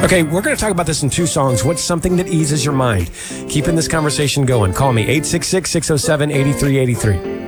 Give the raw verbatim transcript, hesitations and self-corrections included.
Okay, we're going to talk about this in two songs. What's something that eases your mind? Keeping this conversation going. Call me, eight six six, six oh seven, eight three eight three.